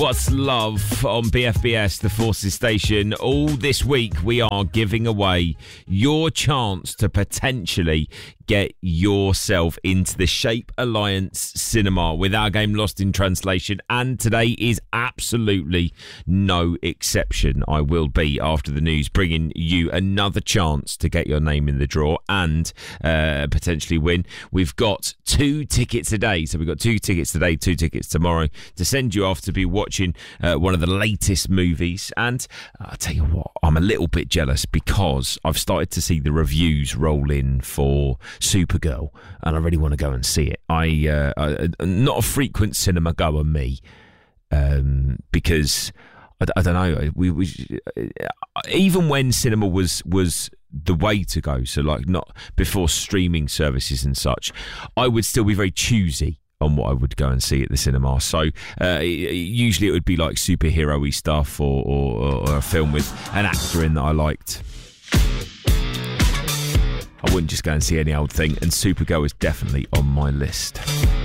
What's Love on BFBS, the Forces Station. All this week we are giving away your chance to potentially get yourself into the Shape Alliance cinema with Our Game Lost in Translation, and today is absolutely no exception. I will be, after the news, bringing you another chance to get your name in the draw and potentially win. We've got 2 tickets a day, so we've got 2 tickets today, 2 tickets tomorrow to send you off to be watching one of the latest movies. And I'll tell you what, I'm a little bit jealous because I've started to see the reviews roll in for Supergirl, and I really want to go and see it. I'm not a frequent cinema goer, me, because I don't know. We even when cinema was the way to go, so like not before streaming services and such, I would still be very choosy on what I would go and see at the cinema. So usually it would be like superhero-y stuff or a film with an actor in that I liked. I wouldn't just go and see any old thing, and Supergirl is definitely on my list.